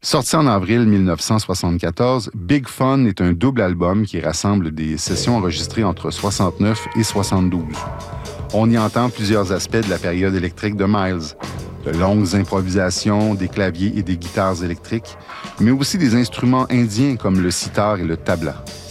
Sorti en avril 1974, Big Fun est un double album qui rassemble des sessions enregistrées entre 69 et 72. On y entend plusieurs aspects de la période électrique de Miles, de longues improvisations, des claviers et des guitares électriques, mais aussi des instruments indiens comme le sitar et le tabla.